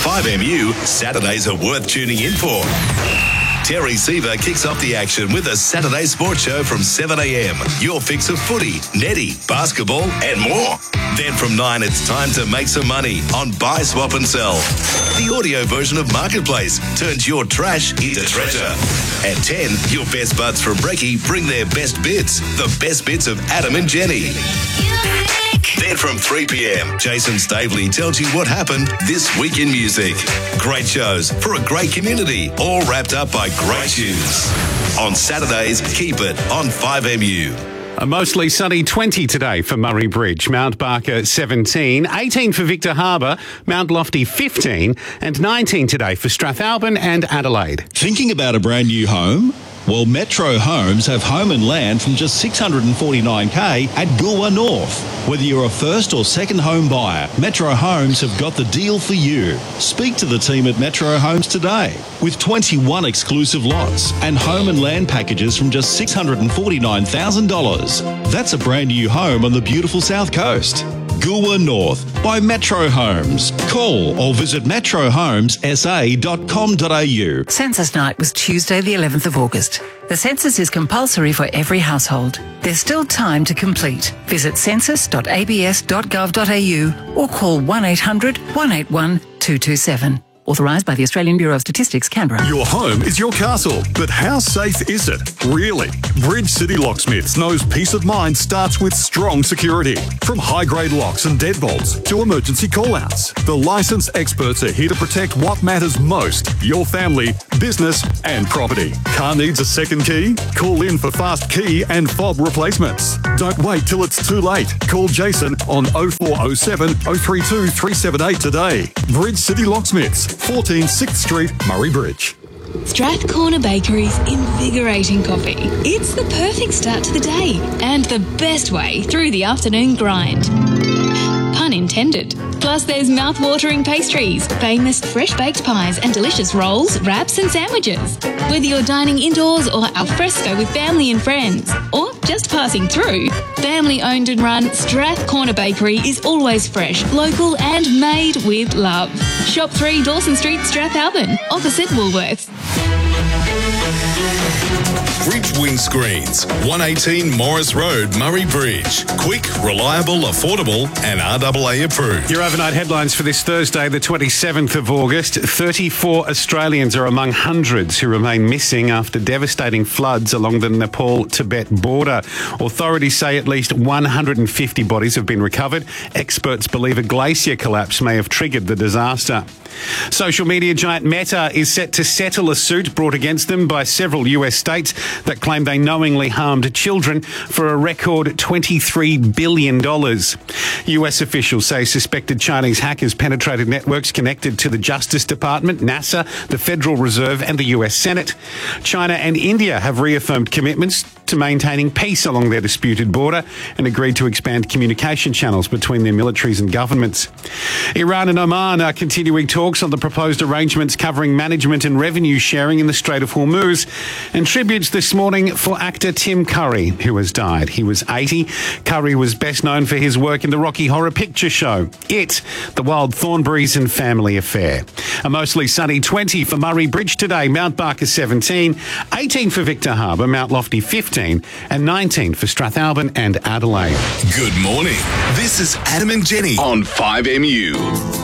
5MU, Saturdays are worth tuning in for. Terry Seaver kicks off the action with a Saturday sports show from 7am. Your fix of footy, netty, basketball and more. Then from 9, it's time to make some money on Buy, Swap and Sell. The audio version of Marketplace turns your trash into treasure. At 10, your best buds from Brekkie bring their best bits. The best bits of Adam and Jenny. Then from 3pm, Jason Stavely tells you what happened this week in music. Great shows for a great community, all wrapped up by great tunes. On Saturdays, keep it on 5MU. A mostly sunny 20 today for Murray Bridge, Mount Barker 17, 18 for Victor Harbour, Mount Lofty 15 and 19 today for Strathalbyn and Adelaide. Thinking about a brand new home? Well, Metro Homes have home and land from just $649,000 at Goolwa North. Whether you're a first or second home buyer, Metro Homes have got the deal for you. Speak to the team at Metro Homes today. With 21 exclusive lots and home and land packages from just $649,000. That's a brand new home on the beautiful South Coast. Goolwa North by Metro Homes. Call or visit metrohomessa.com.au. Census night was Tuesday the 11th of August. The census is compulsory for every household. There's still time to complete. Visit census.abs.gov.au or call 1800 181 227. Authorised by the Australian Bureau of Statistics, Canberra. Your home is your castle, but how safe is it? Really? Bridge City Locksmiths knows peace of mind starts with strong security. From high-grade locks and deadbolts to emergency call-outs, the licensed experts are here to protect what matters most: your family, business and property. Car needs a second key? Call in for fast key and fob replacements. Don't wait till it's too late. Call Jason on 0407 032 378 today. Bridge City Locksmiths, 14 6th Street, Murray Bridge. Strathcorner Bakery's invigorating coffee. It's the perfect start to the day and the best way through the afternoon grind. Pun intended. Plus there's mouth-watering pastries, famous fresh-baked pies and delicious rolls, wraps and sandwiches. Whether you're dining indoors or al fresco with family and friends, or just passing through, family-owned and run Strathcorner Bakery is always fresh, local and made with love. Shop 3 Dawson Street, Strathalbyn, opposite Woolworths. Bridge Windscreens, 118 Morris Road, Murray Bridge. Quick, reliable, affordable and RAA approved. Your overnight headlines for this Thursday, the 27th of August. 34 Australians are among hundreds who remain missing after devastating floods along the Nepal-Tibet border. Authorities say at least 150 bodies have been recovered. Experts believe a glacier collapse may have triggered the disaster. Social media giant Meta is set to settle a suit brought against them by several US states that claim they knowingly harmed children for a record $23 billion. US officials say suspected Chinese hackers penetrated networks connected to the Justice Department, NASA, the Federal Reserve and the US Senate. China and India have reaffirmed commitments to maintaining peace along their disputed border and agreed to expand communication channels between their militaries and governments. Iran and Oman are continuing talks on the proposed arrangements covering management and revenue sharing in the Strait of Hormuz, and tributes this morning for actor Tim Curry, who has died. He was 80. Curry was best known for his work in the Rocky Horror Picture Show, It, The Wild Thornberrys and Family Affair. A mostly sunny 20 for Murray Bridge today, Mount Barker 17, 18 for Victor Harbour, Mount Lofty 15 and 19 for Strathalbyn and Adelaide. Good morning. This is Adam and Jenny on 5MU.